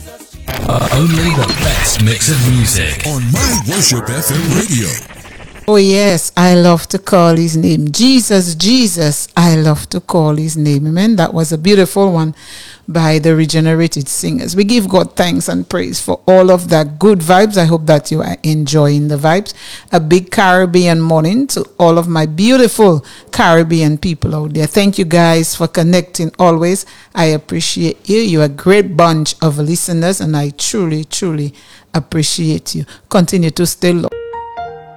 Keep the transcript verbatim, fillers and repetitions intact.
Uh, only the best mix of music on My Worship F M Radio. Oh yes, I love to call his name. Jesus, Jesus, I love to call his name. Amen. That was a beautiful one by the Regenerated Singers. We give God thanks and praise for all of that good vibes. I hope that you are enjoying the vibes. A big Caribbean morning to all of my beautiful Caribbean people out there. Thank you guys for connecting always. I appreciate you. You're a great bunch of listeners and I truly, truly appreciate you. Continue to stay low.